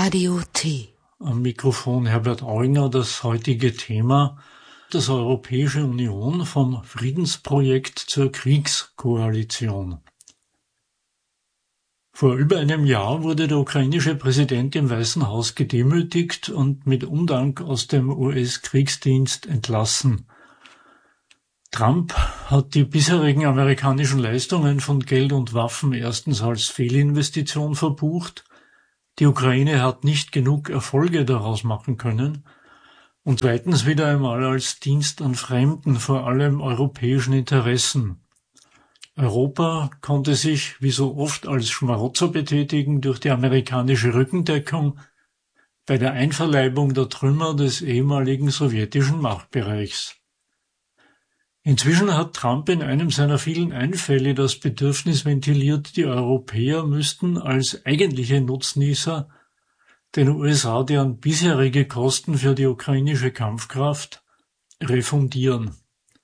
Radio T. Am Mikrofon Herbert Auinger. Das heutige Thema: das Europäische Union vom Friedensprojekt zur Kriegskoalition. Vor über einem Jahr wurde der ukrainische Präsident im Weißen Haus gedemütigt und mit Undank aus dem US-Kriegsdienst entlassen. Trump hat die bisherigen amerikanischen Leistungen von Geld und Waffen erstens als Fehlinvestition verbucht. Die Ukraine hat nicht genug Erfolge daraus machen können und zweitens wieder einmal als Dienst an Fremden, vor allem europäischen Interessen. Europa konnte sich, wie so oft, als Schmarotzer betätigen durch die amerikanische Rückendeckung bei der Einverleibung der Trümmer des ehemaligen sowjetischen Machtbereichs. Inzwischen hat Trump in einem seiner vielen Einfälle das Bedürfnis ventiliert, die Europäer müssten als eigentliche Nutznießer den USA deren bisherige Kosten für die ukrainische Kampfkraft refundieren.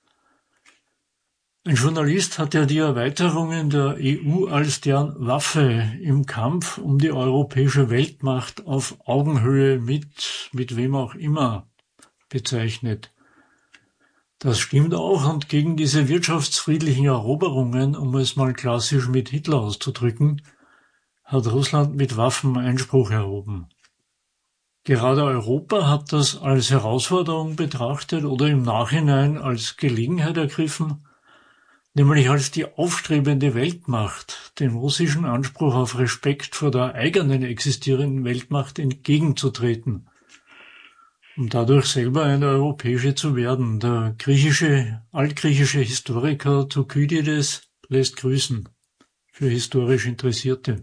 Ein Journalist hat ja die Erweiterungen der EU als deren Waffe im Kampf um die europäische Weltmacht auf Augenhöhe mit wem auch immer bezeichnet. Das stimmt auch, und gegen diese wirtschaftsfriedlichen Eroberungen, um es mal klassisch mit Hitler auszudrücken, hat Russland mit Waffen Einspruch erhoben. Gerade Europa hat das als Herausforderung betrachtet oder im Nachhinein als Gelegenheit ergriffen, nämlich als die aufstrebende Weltmacht dem russischen Anspruch auf Respekt vor der eigenen existierenden Weltmacht entgegenzutreten, um dadurch selber eine europäische zu werden. Der altgriechische Historiker Thukydides lässt grüßen, für historisch Interessierte.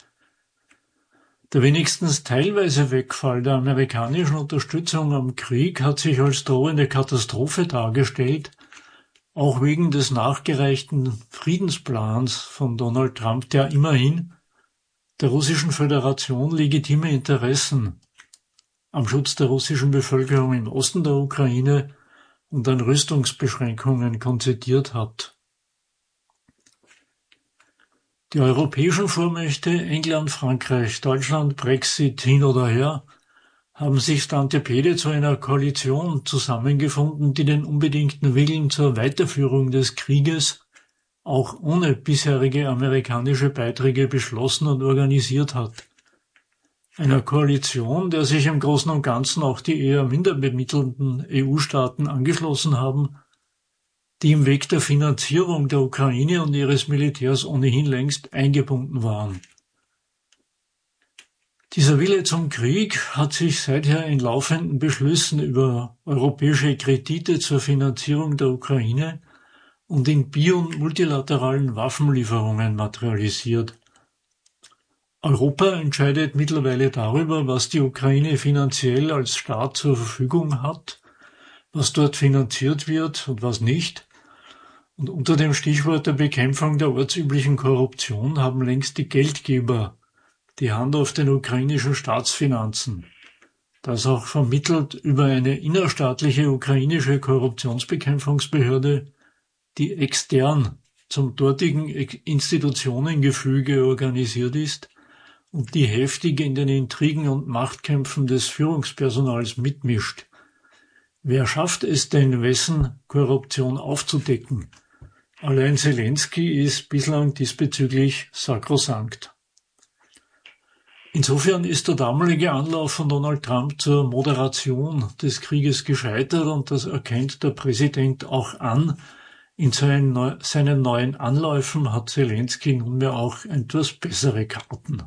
Der wenigstens teilweise Wegfall der amerikanischen Unterstützung am Krieg hat sich als drohende Katastrophe dargestellt, auch wegen des nachgereichten Friedensplans von Donald Trump, der immerhin der russischen Föderation legitime Interessen am Schutz der russischen Bevölkerung im Osten der Ukraine und an Rüstungsbeschränkungen konzidiert hat. Die europäischen Vormächte England, Frankreich, Deutschland, Brexit, hin oder her, haben sich stante pede zu einer Koalition zusammengefunden, die den unbedingten Willen zur Weiterführung des Krieges auch ohne bisherige amerikanische Beiträge beschlossen und organisiert hat. Einer Koalition, der sich im Großen und Ganzen auch die eher minder bemittelten EU-Staaten angeschlossen haben, die im Weg der Finanzierung der Ukraine und ihres Militärs ohnehin längst eingebunden waren. Dieser Wille zum Krieg hat sich seither in laufenden Beschlüssen über europäische Kredite zur Finanzierung der Ukraine und in und multilateralen Waffenlieferungen materialisiert. Europa entscheidet mittlerweile darüber, was die Ukraine finanziell als Staat zur Verfügung hat, was dort finanziert wird und was nicht. Und unter dem Stichwort der Bekämpfung der ortsüblichen Korruption haben längst die Geldgeber die Hand auf den ukrainischen Staatsfinanzen. Das auch vermittelt über eine innerstaatliche ukrainische Korruptionsbekämpfungsbehörde, die extern zum dortigen Institutionengefüge organisiert ist und die heftig in den Intrigen und Machtkämpfen des Führungspersonals mitmischt. Wer schafft es denn, wessen Korruption aufzudecken? Allein Zelensky ist bislang diesbezüglich sakrosankt. Insofern ist der damalige Anlauf von Donald Trump zur Moderation des Krieges gescheitert, und das erkennt der Präsident auch an. In seinen neuen Anläufen hat Zelensky nunmehr auch etwas bessere Karten.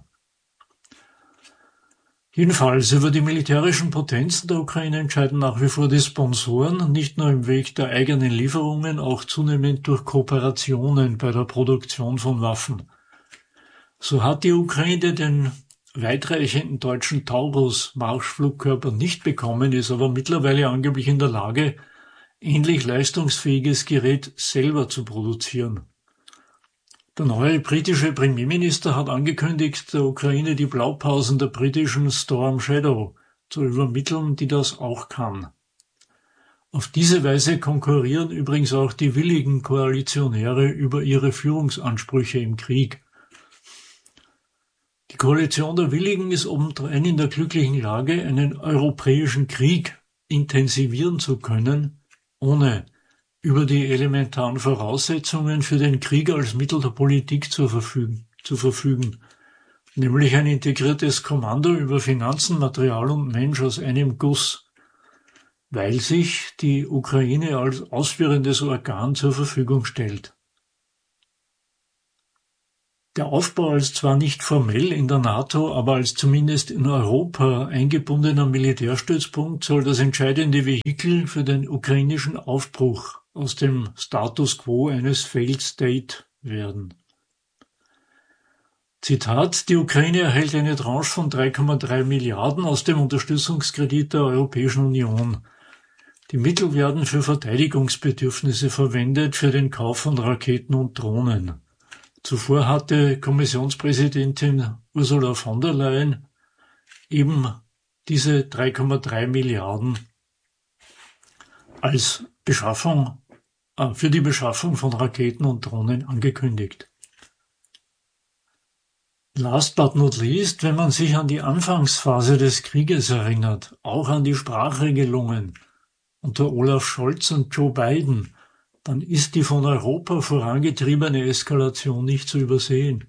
Jedenfalls über die militärischen Potenzen der Ukraine entscheiden nach wie vor die Sponsoren, nicht nur im Weg der eigenen Lieferungen, auch zunehmend durch Kooperationen bei der Produktion von Waffen. So hat die Ukraine den weitreichenden deutschen Taurus-Marschflugkörper nicht bekommen, ist aber mittlerweile angeblich in der Lage, ähnlich leistungsfähiges Gerät selber zu produzieren. Der neue britische Premierminister hat angekündigt, der Ukraine die Blaupausen der britischen Storm Shadow zu übermitteln, die das auch kann. Auf diese Weise konkurrieren übrigens auch die willigen Koalitionäre über ihre Führungsansprüche im Krieg. Die Koalition der Willigen ist obendrein in der glücklichen Lage, einen europäischen Krieg intensivieren zu können, ohne über die elementaren Voraussetzungen für den Krieg als Mittel der Politik zu verfügen, nämlich ein integriertes Kommando über Finanzen, Material und Mensch aus einem Guss, weil sich die Ukraine als ausführendes Organ zur Verfügung stellt. Der Aufbau als zwar nicht formell in der NATO, aber als zumindest in Europa eingebundener Militärstützpunkt soll das entscheidende Vehikel für den ukrainischen Aufbruch aus dem Status quo eines Failed State werden. Zitat: Die Ukraine erhält eine Tranche von 3,3 Milliarden aus dem Unterstützungskredit der Europäischen Union. Die Mittel werden für Verteidigungsbedürfnisse verwendet, für den Kauf von Raketen und Drohnen. Zuvor hatte Kommissionspräsidentin Ursula von der Leyen eben diese 3,3 Milliarden als für die Beschaffung von Raketen und Drohnen angekündigt. Last but not least, wenn man sich an die Anfangsphase des Krieges erinnert, auch an die Sprachregelungen unter Olaf Scholz und Joe Biden, dann ist die von Europa vorangetriebene Eskalation nicht zu übersehen.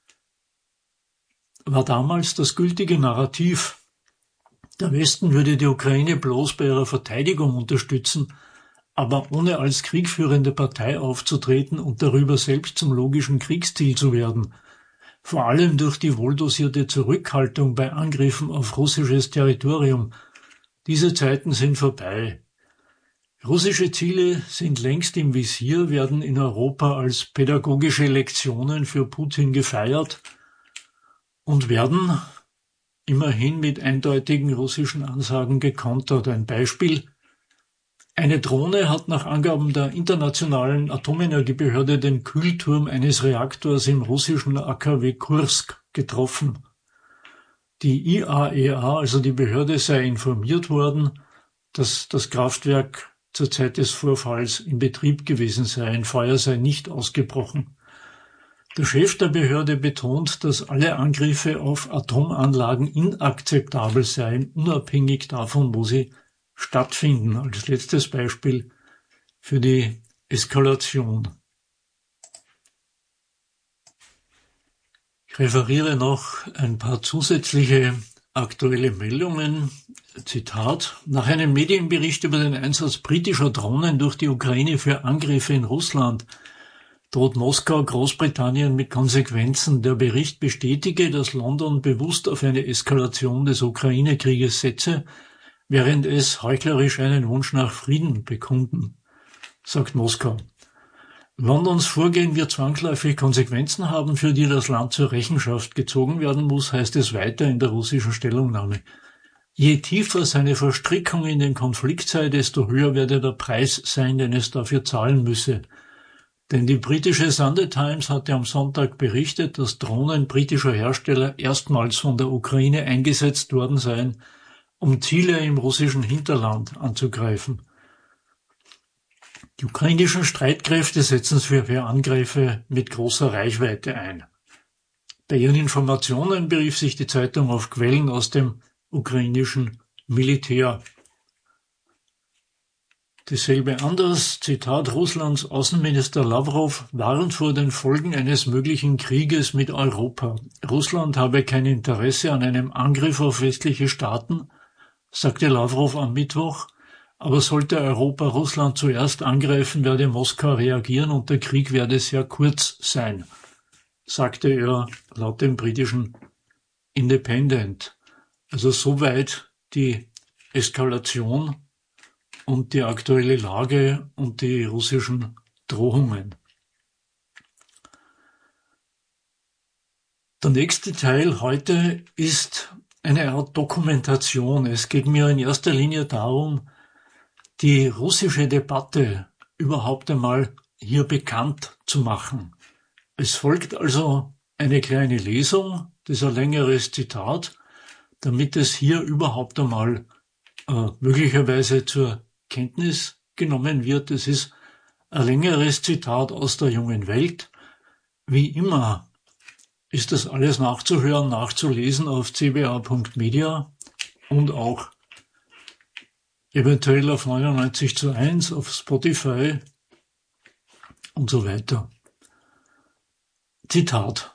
War damals das gültige Narrativ, der Westen würde die Ukraine bloß bei ihrer Verteidigung unterstützen, aber ohne als kriegführende Partei aufzutreten und darüber selbst zum logischen Kriegsziel zu werden, vor allem durch die wohldosierte Zurückhaltung bei Angriffen auf russisches Territorium. Diese Zeiten sind vorbei. Russische Ziele sind längst im Visier, werden in Europa als pädagogische Lektionen für Putin gefeiert und werden immerhin mit eindeutigen russischen Ansagen gekontert. Ein Beispiel: Eine Drohne hat nach Angaben der Internationalen Atomenergiebehörde den Kühlturm eines Reaktors im russischen AKW Kursk getroffen. Die IAEA, also die Behörde, sei informiert worden, dass das Kraftwerk zur Zeit des Vorfalls in Betrieb gewesen sei. Ein Feuer sei nicht ausgebrochen. Der Chef der Behörde betont, dass alle Angriffe auf Atomanlagen inakzeptabel seien, unabhängig davon, wo sie stattfinden. Als letztes Beispiel für die Eskalation. Ich referiere noch ein paar zusätzliche aktuelle Meldungen. Zitat: Nach einem Medienbericht über den Einsatz britischer Drohnen durch die Ukraine für Angriffe in Russland droht Moskau Großbritannien mit Konsequenzen. Der Bericht bestätige, dass London bewusst auf eine Eskalation des Ukraine-Krieges setze, während es heuchlerisch einen Wunsch nach Frieden bekunden, sagt Moskau. Londons Vorgehen wird zwangsläufig Konsequenzen haben, für die das Land zur Rechenschaft gezogen werden muss, heißt es weiter in der russischen Stellungnahme. Je tiefer seine Verstrickung in den Konflikt sei, desto höher werde der Preis sein, den es dafür zahlen müsse. Denn die britische Sunday Times hatte am Sonntag berichtet, dass Drohnen britischer Hersteller erstmals von der Ukraine eingesetzt worden seien, um Ziele im russischen Hinterland anzugreifen. Die ukrainischen Streitkräfte setzen sich für Angriffe mit großer Reichweite ein. Bei ihren Informationen berief sich die Zeitung auf Quellen aus dem ukrainischen Militär. Dasselbe anders, Zitat: Russlands Außenminister Lavrov warnt vor den Folgen eines möglichen Krieges mit Europa. Russland habe kein Interesse an einem Angriff auf westliche Staaten, sagte Lavrov am Mittwoch, aber sollte Europa Russland zuerst angreifen, werde Moskau reagieren und der Krieg werde sehr kurz sein, sagte er laut dem britischen Independent. Also soweit die Eskalation und die aktuelle Lage und die russischen Drohungen. Der nächste Teil heute ist eine Art Dokumentation. Es geht mir in erster Linie darum, die russische Debatte überhaupt einmal hier bekannt zu machen. Es folgt also eine kleine Lesung, das ist ein längeres Zitat, damit es hier überhaupt einmal möglicherweise zur Kenntnis genommen wird. Es ist ein längeres Zitat aus der Jungen Welt. Wie immer ist das alles nachzuhören, nachzulesen auf cba.media und auch eventuell auf 99:1, auf Spotify und so weiter. Zitat.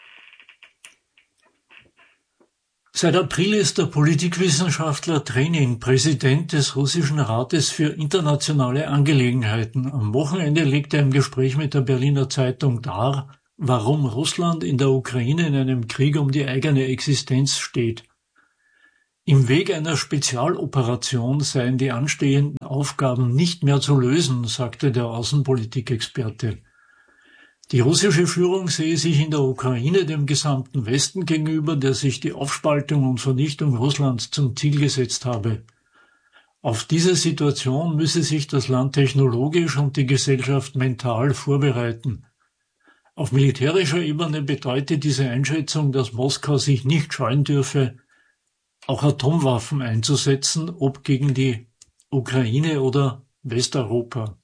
Seit April ist der Politikwissenschaftler Trenin Präsident des Russischen Rates für internationale Angelegenheiten. Am Wochenende legte er im Gespräch mit der Berliner Zeitung dar, warum Russland in der Ukraine in einem Krieg um die eigene Existenz steht. Im Weg einer Spezialoperation seien die anstehenden Aufgaben nicht mehr zu lösen, sagte der Außenpolitikexperte. Die russische Führung sehe sich in der Ukraine dem gesamten Westen gegenüber, der sich die Aufspaltung und Vernichtung Russlands zum Ziel gesetzt habe. Auf diese Situation müsse sich das Land technologisch und die Gesellschaft mental vorbereiten. Auf militärischer Ebene bedeutet diese Einschätzung, dass Moskau sich nicht scheuen dürfe, auch Atomwaffen einzusetzen, ob gegen die Ukraine oder Westeuropa.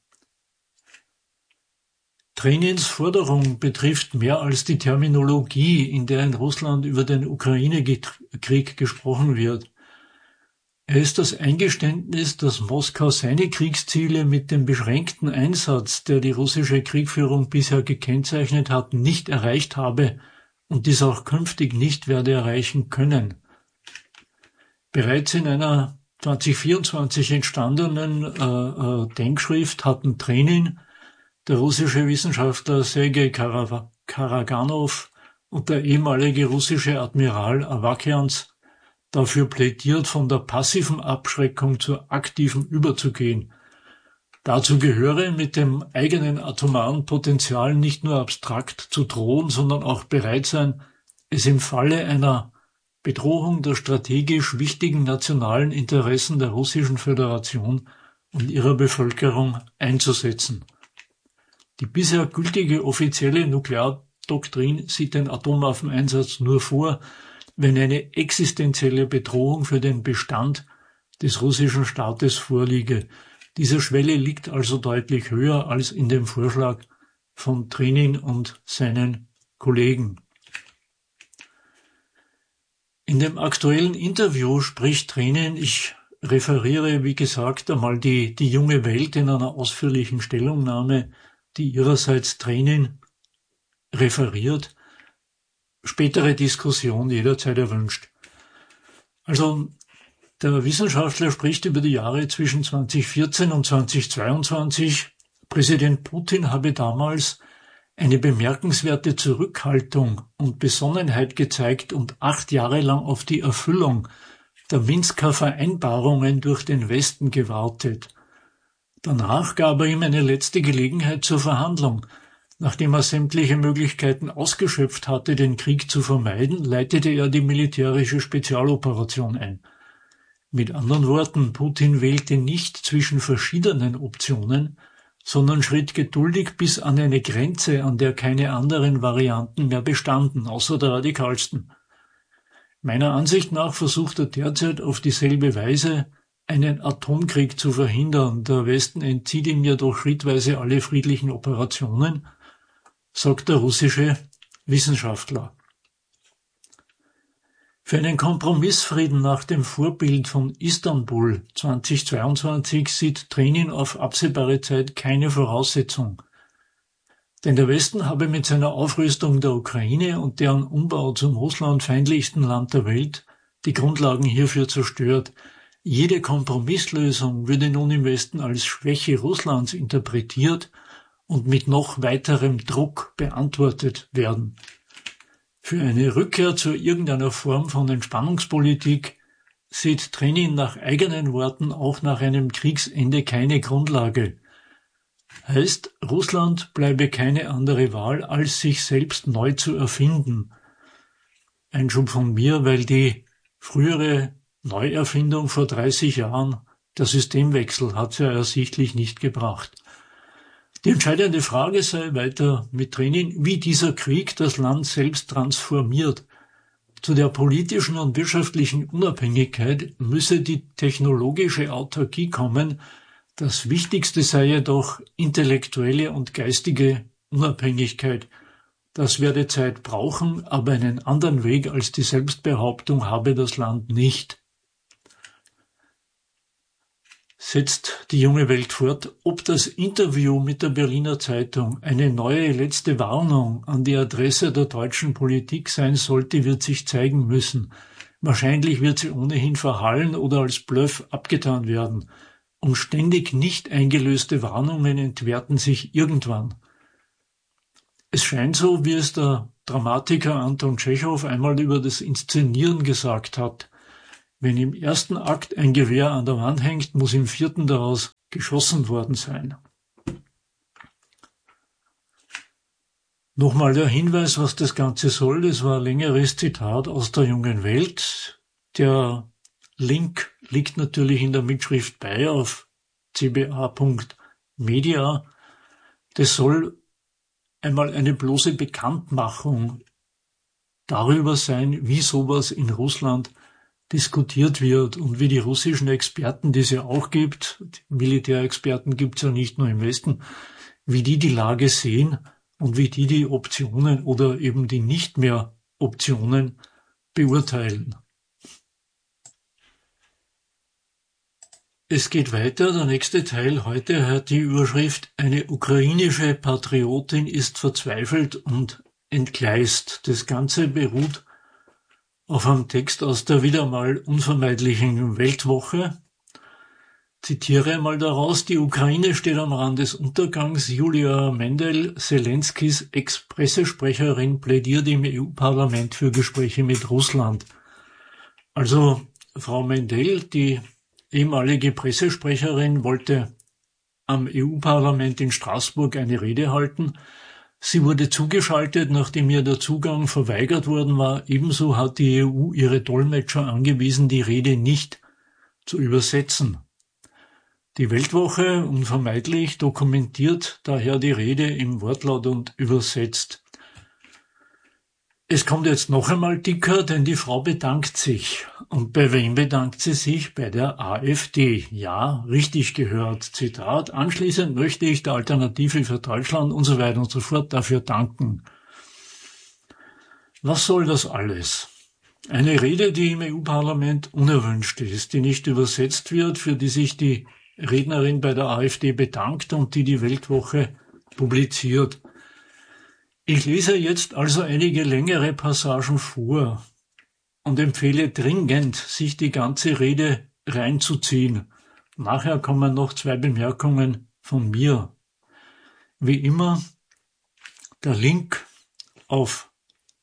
Trenins Forderung betrifft mehr als die Terminologie, in der in Russland über den Ukraine-Krieg gesprochen wird. Er ist das Eingeständnis, dass Moskau seine Kriegsziele mit dem beschränkten Einsatz, der die russische Kriegführung bisher gekennzeichnet hat, nicht erreicht habe und dies auch künftig nicht werde erreichen können. Bereits in einer 2024 entstandenen Denkschrift hatten Trenin, der russische Wissenschaftler Sergei Karaganow und der ehemalige russische Admiral Avakians dafür plädiert, von der passiven Abschreckung zur aktiven überzugehen. Dazu gehöre, mit dem eigenen atomaren Potenzial nicht nur abstrakt zu drohen, sondern auch bereit sein, es im Falle einer Bedrohung der strategisch wichtigen nationalen Interessen der Russischen Föderation und ihrer Bevölkerung einzusetzen. Die bisher gültige offizielle Nukleardoktrin sieht den Atomwaffeneinsatz nur vor, wenn eine existenzielle Bedrohung für den Bestand des russischen Staates vorliege. Diese Schwelle liegt also deutlich höher als in dem Vorschlag von Trenin und seinen Kollegen. In dem aktuellen Interview spricht Trenin, ich referiere, wie gesagt, einmal die junge Welt in einer ausführlichen Stellungnahme, die ihrerseits Trenin referiert, spätere Diskussion jederzeit erwünscht. Also der Wissenschaftler spricht über die Jahre zwischen 2014 und 2022. Präsident Putin habe damals eine bemerkenswerte Zurückhaltung und Besonnenheit gezeigt und 8 Jahre lang auf die Erfüllung der Minsker Vereinbarungen durch den Westen gewartet. Danach gab er ihm eine letzte Gelegenheit zur Verhandlung. Nachdem er sämtliche Möglichkeiten ausgeschöpft hatte, den Krieg zu vermeiden, leitete er die militärische Spezialoperation ein. Mit anderen Worten, Putin wählte nicht zwischen verschiedenen Optionen, sondern schritt geduldig bis an eine Grenze, an der keine anderen Varianten mehr bestanden, außer der radikalsten. Meiner Ansicht nach versucht er derzeit auf dieselbe Weise, einen Atomkrieg zu verhindern. Der Westen entzieht ihm jedoch schrittweise alle friedlichen Operationen, sagt der russische Wissenschaftler. Für einen Kompromissfrieden nach dem Vorbild von Istanbul 2022 sieht Trenin auf absehbare Zeit keine Voraussetzung. Denn der Westen habe mit seiner Aufrüstung der Ukraine und deren Umbau zum russlandfeindlichsten Land der Welt die Grundlagen hierfür zerstört. Jede Kompromisslösung würde nun im Westen als Schwäche Russlands interpretiert und mit noch weiterem Druck beantwortet werden. Für eine Rückkehr zu irgendeiner Form von Entspannungspolitik sieht Trenin nach eigenen Worten auch nach einem Kriegsende keine Grundlage. Heißt, Russland bleibe keine andere Wahl, als sich selbst neu zu erfinden. Einschub von mir, weil die frühere Neuerfindung vor 30 Jahren, der Systemwechsel, hat es ja ersichtlich nicht gebracht. Die entscheidende Frage sei weiter mit Trenin, wie dieser Krieg das Land selbst transformiert. Zu der politischen und wirtschaftlichen Unabhängigkeit müsse die technologische Autarkie kommen. Das Wichtigste sei jedoch intellektuelle und geistige Unabhängigkeit. Das werde Zeit brauchen, aber einen anderen Weg als die Selbstbehauptung habe das Land nicht. Setzt die junge Welt fort, ob das Interview mit der Berliner Zeitung eine neue letzte Warnung an die Adresse der deutschen Politik sein sollte, wird sich zeigen müssen. Wahrscheinlich wird sie ohnehin verhallen oder als Bluff abgetan werden. Und ständig nicht eingelöste Warnungen entwerten sich irgendwann. Es scheint so, wie es der Dramatiker Anton Tschechow einmal über das Inszenieren gesagt hat. Wenn im ersten Akt ein Gewehr an der Wand hängt, muss im vierten daraus geschossen worden sein. Nochmal der Hinweis, was das Ganze soll. Das war ein längeres Zitat aus der jungen Welt. Der Link liegt natürlich in der Mitschrift bei auf cba.media. Das soll einmal eine bloße Bekanntmachung darüber sein, wie sowas in Russland diskutiert wird und wie die russischen Experten, die es ja auch gibt, die Militärexperten gibt es ja nicht nur im Westen, wie die Lage sehen und wie die Optionen oder eben die nicht mehr Optionen beurteilen. Es geht weiter, der nächste Teil heute hat die Überschrift „Eine ukrainische Patriotin ist verzweifelt und entgleist". Das Ganze beruht auf einem Text aus der wieder mal unvermeidlichen Weltwoche. Zitiere einmal daraus: Die Ukraine steht am Rand des Untergangs. Julia Mendel, Selenskys Ex-Pressesprecherin, plädiert im EU-Parlament für Gespräche mit Russland. Also Frau Mendel, die ehemalige Pressesprecherin, wollte am EU-Parlament in Straßburg eine Rede halten. Sie wurde zugeschaltet, nachdem ihr der Zugang verweigert worden war. Ebenso hat die EU ihre Dolmetscher angewiesen, die Rede nicht zu übersetzen. Die Weltwoche, unvermeidlich, dokumentiert daher die Rede im Wortlaut und übersetzt. Es kommt jetzt noch einmal dicker, denn die Frau bedankt sich. Und bei wem bedankt sie sich? Bei der AfD. Ja, richtig gehört. Zitat: Anschließend möchte ich der Alternative für Deutschland und so weiter und so fort dafür danken. Was soll das alles? Eine Rede, die im EU-Parlament unerwünscht ist, die nicht übersetzt wird, für die sich die Rednerin bei der AfD bedankt und die Weltwoche publiziert. Ich lese jetzt also einige längere Passagen vor und empfehle dringend, sich die ganze Rede reinzuziehen. Nachher kommen noch 2 Bemerkungen von mir. Wie immer der Link auf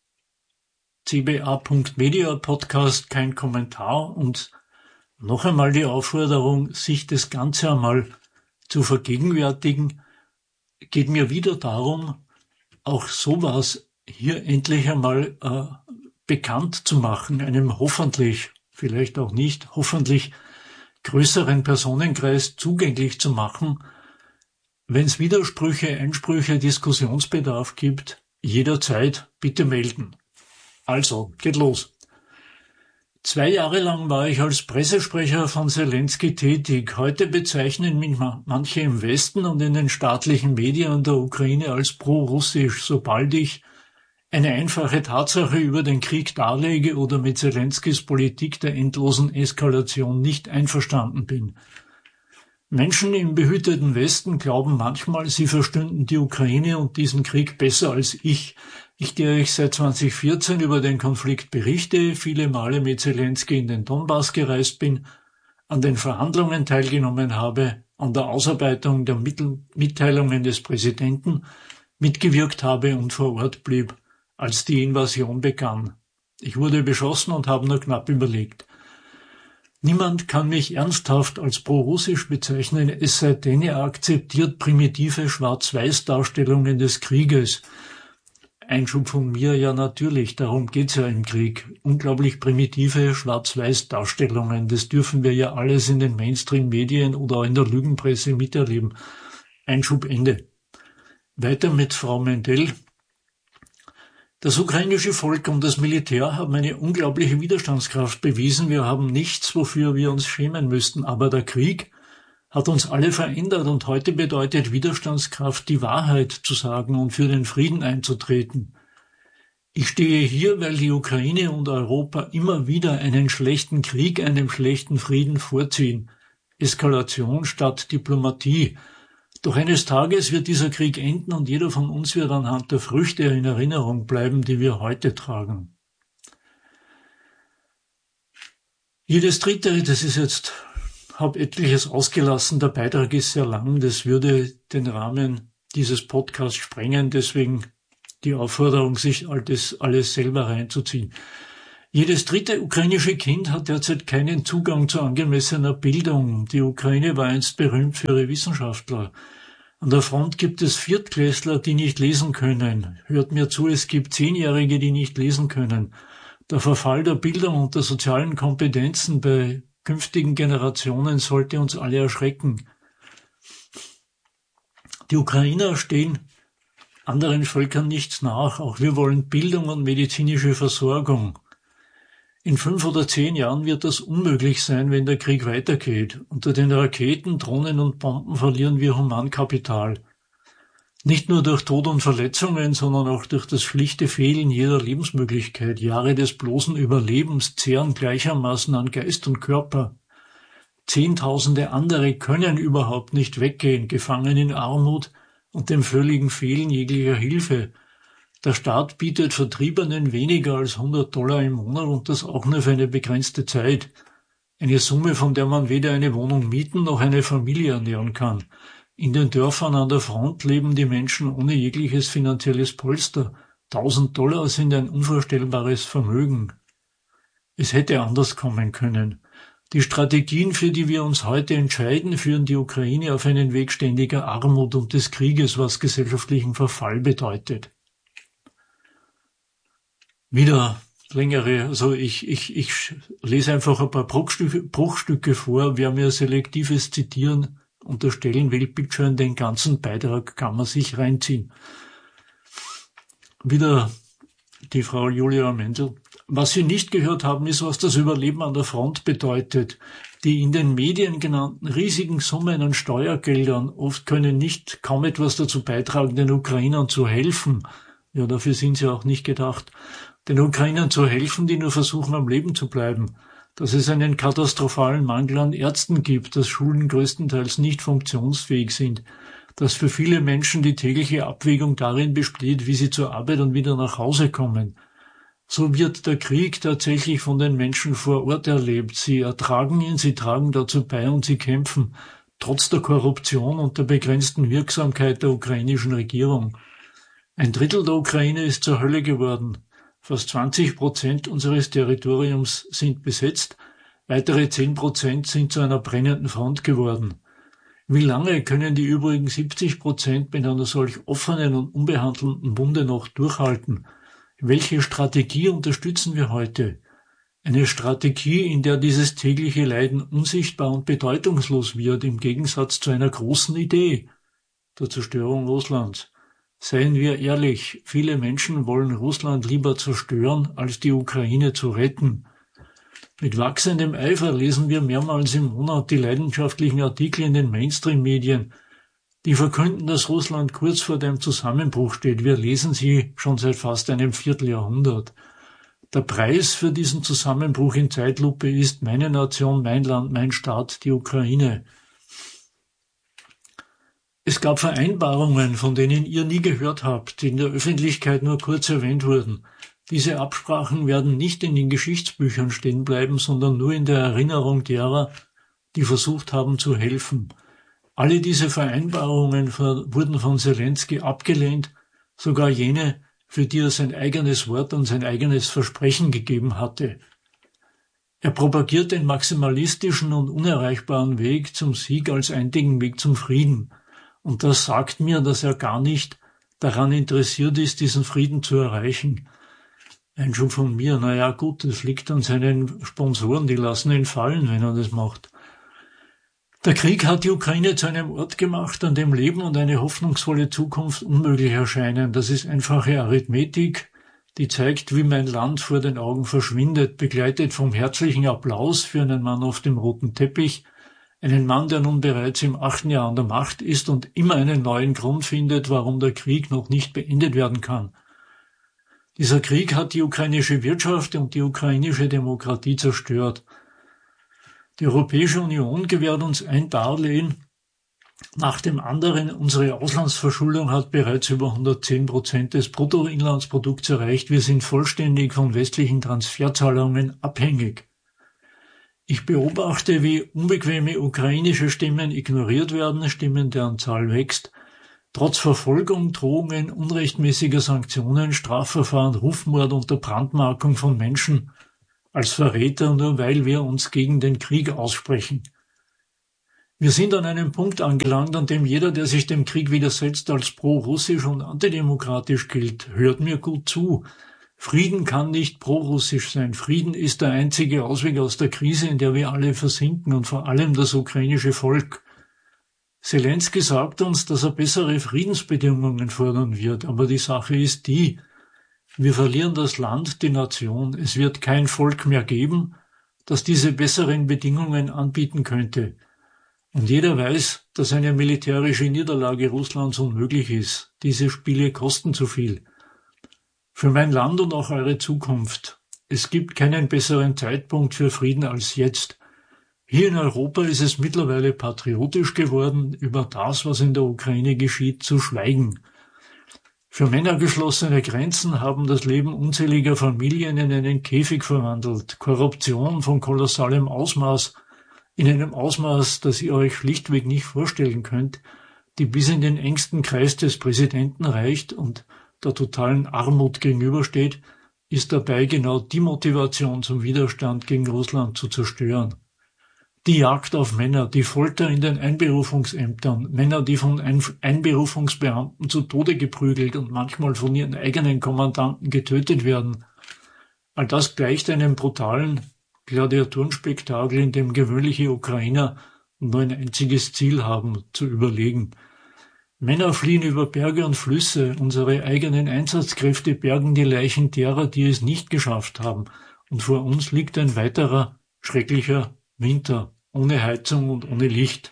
cba.media Podcast, kein Kommentar, und noch einmal die Aufforderung, sich das Ganze einmal zu vergegenwärtigen. Geht mir wieder darum, auch sowas hier endlich einmal bekannt zu machen, einem hoffentlich, vielleicht auch nicht, hoffentlich größeren Personenkreis zugänglich zu machen. Wenn es Widersprüche, Einsprüche, Diskussionsbedarf gibt, jederzeit bitte melden. Also, geht los. 2 Jahre lang war ich als Pressesprecher von Selensky tätig. Heute bezeichnen mich manche im Westen und in den staatlichen Medien der Ukraine als pro-russisch, sobald ich eine einfache Tatsache über den Krieg darlege oder mit Selenskys Politik der endlosen Eskalation nicht einverstanden bin. Menschen im behüteten Westen glauben manchmal, sie verstünden die Ukraine und diesen Krieg besser als ich, der ich seit 2014 über den Konflikt berichte, viele Male mit Selensky in den Donbass gereist bin, an den Verhandlungen teilgenommen habe, an der Ausarbeitung der Mitteilungen des Präsidenten mitgewirkt habe und vor Ort blieb, als die Invasion begann. Ich wurde beschossen und habe nur knapp überlegt. Niemand kann mich ernsthaft als pro-russisch bezeichnen, es sei denn, er akzeptiert primitive Schwarz-Weiß-Darstellungen des Krieges. Einschub von mir, ja natürlich, darum geht's ja im Krieg. Unglaublich primitive Schwarz-Weiß-Darstellungen, das dürfen wir ja alles in den Mainstream-Medien oder in der Lügenpresse miterleben. Einschub Ende. Weiter mit Frau Mendel. Das ukrainische Volk und das Militär haben eine unglaubliche Widerstandskraft bewiesen. Wir haben nichts, wofür wir uns schämen müssten. Aber der Krieg hat uns alle verändert und heute bedeutet Widerstandskraft, die Wahrheit zu sagen und für den Frieden einzutreten. Ich stehe hier, weil die Ukraine und Europa immer wieder einen schlechten Krieg einem schlechten Frieden vorziehen. Eskalation statt Diplomatie. Doch eines Tages wird dieser Krieg enden und jeder von uns wird anhand der Früchte in Erinnerung bleiben, die wir heute tragen. Jedes dritte, das ist jetzt, habe etliches ausgelassen, der Beitrag ist sehr lang, das würde den Rahmen dieses Podcasts sprengen, deswegen die Aufforderung, sich alles selber reinzuziehen. Jedes dritte ukrainische Kind hat derzeit keinen Zugang zu angemessener Bildung. Die Ukraine war einst berühmt für ihre Wissenschaftler. An der Front gibt es Viertklässler, die nicht lesen können. Hört mir zu, es gibt Zehnjährige, die nicht lesen können. Der Verfall der Bildung und der sozialen Kompetenzen bei künftigen Generationen sollte uns alle erschrecken. Die Ukrainer stehen anderen Völkern nichts nach. Auch wir wollen Bildung und medizinische Versorgung. In 5 oder 10 Jahren wird das unmöglich sein, wenn der Krieg weitergeht. Unter den Raketen, Drohnen und Bomben verlieren wir Humankapital. Nicht nur durch Tod und Verletzungen, sondern auch durch das schlichte Fehlen jeder Lebensmöglichkeit. Jahre des bloßen Überlebens zehren gleichermaßen an Geist und Körper. Zehntausende andere können überhaupt nicht weggehen, gefangen in Armut und dem völligen Fehlen jeglicher Hilfe. Der Staat bietet Vertriebenen weniger als $100 im Monat und das auch nur für eine begrenzte Zeit. Eine Summe, von der man weder eine Wohnung mieten noch eine Familie ernähren kann. In den Dörfern an der Front leben die Menschen ohne jegliches finanzielles Polster. $1000 sind ein unvorstellbares Vermögen. Es hätte anders kommen können. Die Strategien, für die wir uns heute entscheiden, führen die Ukraine auf einen Weg ständiger Armut und des Krieges, was gesellschaftlichen Verfall bedeutet. Wieder längere, also ich lese einfach ein paar Bruchstücke vor. Wer mir selektives Zitieren unterstellen will, bitteschön, den ganzen Beitrag kann man sich reinziehen. Wieder die Frau Julia Mendel. Was Sie nicht gehört haben, ist, was das Überleben an der Front bedeutet. Die in den Medien genannten riesigen Summen an Steuergeldern oft können kaum etwas dazu beitragen, den Ukrainern zu helfen. Ja, dafür sind sie auch nicht gedacht. Den Ukrainern zu helfen, die nur versuchen, am Leben zu bleiben. Dass es einen katastrophalen Mangel an Ärzten gibt, dass Schulen größtenteils nicht funktionsfähig sind, dass für viele Menschen die tägliche Abwägung darin besteht, wie sie zur Arbeit und wieder nach Hause kommen. So wird der Krieg tatsächlich von den Menschen vor Ort erlebt. Sie ertragen ihn, sie tragen dazu bei und sie kämpfen, trotz der Korruption und der begrenzten Wirksamkeit der ukrainischen Regierung. 1/3 der Ukraine ist zur Hölle geworden. Fast 20% unseres Territoriums sind besetzt. Weitere 10% sind zu einer brennenden Front geworden. Wie lange können die übrigen 70% mit einer solch offenen und unbehandelten Wunde noch durchhalten? Welche Strategie unterstützen wir heute? Eine Strategie, in der dieses tägliche Leiden unsichtbar und bedeutungslos wird, im Gegensatz zu einer großen Idee, der Zerstörung Russlands. Seien wir ehrlich, viele Menschen wollen Russland lieber zerstören, als die Ukraine zu retten. Mit wachsendem Eifer lesen wir mehrmals im Monat die leidenschaftlichen Artikel in den Mainstream-Medien, die verkünden, dass Russland kurz vor dem Zusammenbruch steht. Wir lesen sie schon seit fast einem Vierteljahrhundert. Der Preis für diesen Zusammenbruch in Zeitlupe ist meine Nation, mein Land, mein Staat, die Ukraine. Es gab Vereinbarungen, von denen ihr nie gehört habt, die in der Öffentlichkeit nur kurz erwähnt wurden. Diese Absprachen werden nicht in den Geschichtsbüchern stehen bleiben, sondern nur in der Erinnerung derer, die versucht haben zu helfen. Alle diese Vereinbarungen wurden von Selenskyj abgelehnt, sogar jene, für die er sein eigenes Wort und sein eigenes Versprechen gegeben hatte. Er propagiert den maximalistischen und unerreichbaren Weg zum Sieg als einzigen Weg zum Frieden. Und das sagt mir, dass er gar nicht daran interessiert ist, diesen Frieden zu erreichen. Einschub von mir, naja gut, das liegt an seinen Sponsoren, die lassen ihn fallen, wenn er das macht. Der Krieg hat die Ukraine zu einem Ort gemacht, an dem Leben und eine hoffnungsvolle Zukunft unmöglich erscheinen. Das ist einfache Arithmetik, die zeigt, wie mein Land vor den Augen verschwindet, begleitet vom herzlichen Applaus für einen Mann auf dem roten Teppich, einen Mann, der nun bereits im 8. Jahr an der Macht ist und immer einen neuen Grund findet, warum der Krieg noch nicht beendet werden kann. Dieser Krieg hat die ukrainische Wirtschaft und die ukrainische Demokratie zerstört. Die Europäische Union gewährt uns ein Darlehen nach dem anderen. Unsere Auslandsverschuldung hat bereits über 110% des Bruttoinlandsprodukts erreicht. Wir sind vollständig von westlichen Transferzahlungen abhängig. Ich beobachte, wie unbequeme ukrainische Stimmen ignoriert werden, Stimmen, deren Zahl wächst. Trotz Verfolgung, Drohungen, unrechtmäßiger Sanktionen, Strafverfahren, Rufmord und der Brandmarkung von Menschen als Verräter, nur weil wir uns gegen den Krieg aussprechen. Wir sind an einem Punkt angelangt, an dem jeder, der sich dem Krieg widersetzt, als pro-russisch und antidemokratisch gilt. Hört mir gut zu. Frieden kann nicht pro-russisch sein. Frieden ist der einzige Ausweg aus der Krise, in der wir alle versinken, und vor allem das ukrainische Volk. Selenskyj sagt uns, dass er bessere Friedensbedingungen fordern wird, aber die Sache ist die: Wir verlieren das Land, die Nation. Es wird kein Volk mehr geben, das diese besseren Bedingungen anbieten könnte. Und jeder weiß, dass eine militärische Niederlage Russlands unmöglich ist. Diese Spiele kosten zu viel. Für mein Land und auch eure Zukunft. Es gibt keinen besseren Zeitpunkt für Frieden als jetzt. Hier in Europa ist es mittlerweile patriotisch geworden, über das, was in der Ukraine geschieht, zu schweigen. Für Männer geschlossene Grenzen haben das Leben unzähliger Familien in einen Käfig verwandelt. Korruption von kolossalem Ausmaß, in einem Ausmaß, das ihr euch schlichtweg nicht vorstellen könnt, die bis in den engsten Kreis des Präsidenten reicht und der totalen Armut gegenübersteht, ist dabei genau die Motivation zum Widerstand gegen Russland zu zerstören. Die Jagd auf Männer, die Folter in den Einberufungsämtern, Männer, die von Einberufungsbeamten zu Tode geprügelt und manchmal von ihren eigenen Kommandanten getötet werden. All das gleicht einem brutalen Gladiatorenspektakel, in dem gewöhnliche Ukrainer nur ein einziges Ziel haben: zu überlegen. Männer fliehen über Berge und Flüsse, unsere eigenen Einsatzkräfte bergen die Leichen derer, die es nicht geschafft haben, und vor uns liegt ein weiterer schrecklicher Winter, ohne Heizung und ohne Licht.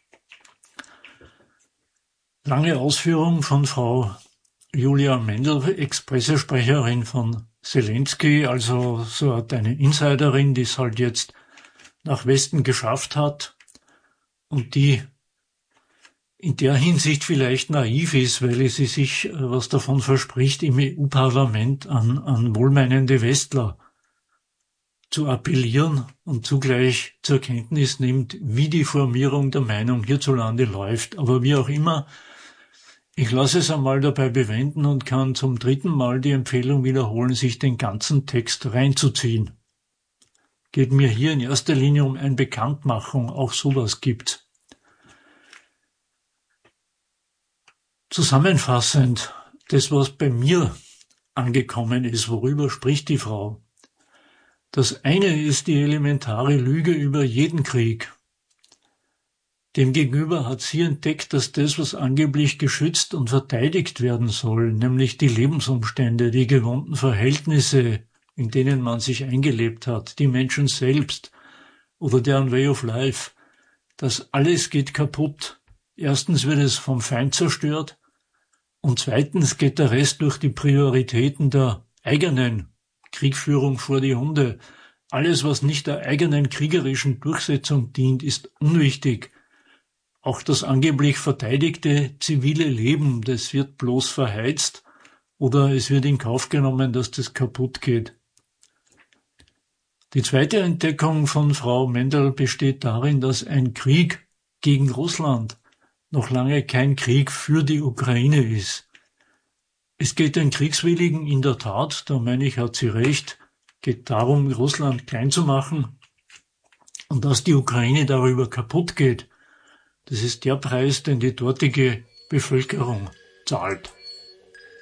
Lange Ausführung von Frau Julia Mendel, Ex-Pressesprecherin von Selenskyj, also so eine Insiderin, die es halt jetzt nach Westen geschafft hat und die in der Hinsicht vielleicht naiv ist, weil sie sich was davon verspricht, im EU-Parlament an wohlmeinende Westler zu appellieren und zugleich zur Kenntnis nimmt, wie die Formierung der Meinung hierzulande läuft. Aber wie auch immer, ich lasse es einmal dabei bewenden und kann zum 3. Mal die Empfehlung wiederholen, sich den ganzen Text reinzuziehen. Geht mir hier in erster Linie um eine Bekanntmachung, auch sowas gibt's. Zusammenfassend, das, was bei mir angekommen ist, worüber spricht die Frau? Das eine ist die elementare Lüge über jeden Krieg. Demgegenüber hat sie entdeckt, dass das, was angeblich geschützt und verteidigt werden soll, nämlich die Lebensumstände, die gewohnten Verhältnisse, in denen man sich eingelebt hat, die Menschen selbst oder deren Way of Life, das alles geht kaputt. Erstens wird es vom Feind zerstört und zweitens geht der Rest durch die Prioritäten der eigenen Kriegführung vor die Hunde. Alles, was nicht der eigenen kriegerischen Durchsetzung dient, ist unwichtig. Auch das angeblich verteidigte zivile Leben, das wird bloß verheizt oder es wird in Kauf genommen, dass das kaputt geht. Die zweite Entdeckung von Frau Mendel besteht darin, dass ein Krieg gegen Russland noch lange kein Krieg für die Ukraine ist. Es geht den Kriegswilligen in der Tat, da meine ich, hat sie recht, geht darum, Russland klein zu machen und dass die Ukraine darüber kaputt geht. Das ist der Preis, den die dortige Bevölkerung zahlt.